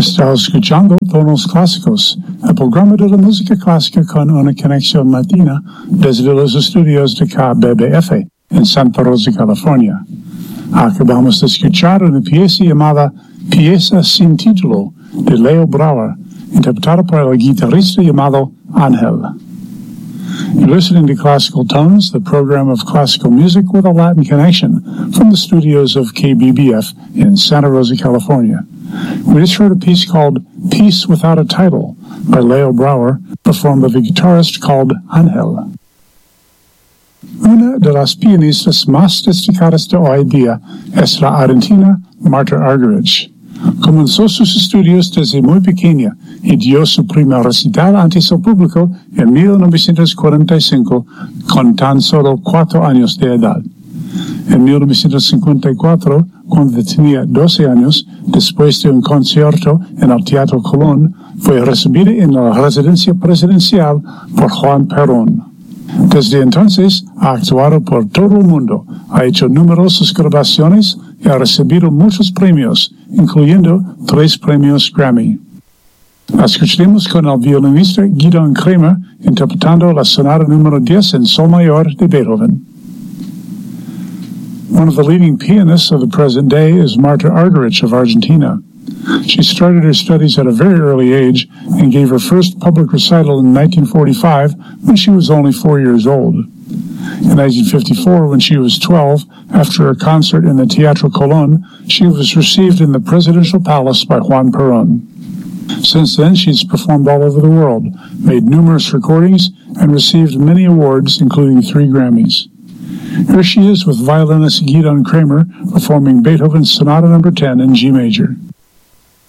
Está escuchando Tonos Clásicos, el programa de la música clásica con una conexión latina desde los estudios de KBBF en Santa Rosa, California. Acabamos de escuchar una pieza llamada Pieza sin título de Leo Brauer, interpretada por el guitarrista llamado Ángel. You're listening to Classical Tones, the program of classical music with a Latin connection from the studios of KBBF in Santa Rosa, California. We just heard a piece called Piece Without a Title by Leo Brauer, performed by a guitarist called Ángel. Una de las pianistas más destacadas de hoy día es la argentina Marta Argerich. Comenzó sus estudios desde muy pequeña y dio su primer recital ante el público en 1945 con tan solo 4 años de edad. En 1954, cuando tenía 12 años, después de un concierto en el Teatro Colón, fue recibida en la residencia presidencial por Juan Perón. Desde entonces ha actuado por todo el mundo, ha hecho numerosas grabaciones y ha recibido muchos premios, incluyendo 3 premios Grammy. La escucharemos con el violinista Gidon Kremer interpretando la sonata número 10 en sol mayor de Beethoven. One of the leading pianists of the present day is Marta Argerich of Argentina. She started her studies at a very early age and gave her first public recital in 1945 when she was only 4 years old. In 1954, when she was 12, after a concert in the Teatro Colón, she was received in the presidential palace by Juan Perón. Since then, she's performed all over the world, made numerous recordings, and received many awards, including 3 Grammys. Here she is with violinist Gidon Kremer performing Beethoven's Sonata No. 10 in G major.